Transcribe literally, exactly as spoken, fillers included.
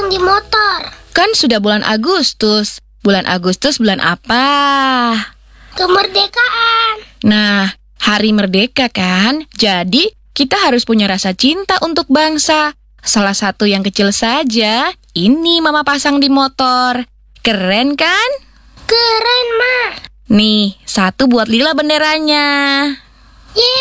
pasang di motor? Kan sudah bulan Agustus. Bulan Agustus bulan apa? Kemerdekaan. Nah, hari merdeka kan? Jadi, kita harus punya rasa cinta untuk bangsa. Salah satu yang kecil saja, ini Mama pasang di motor. Keren kan? Keren, Ma. Nih, satu buat Lila benderanya. Yeay.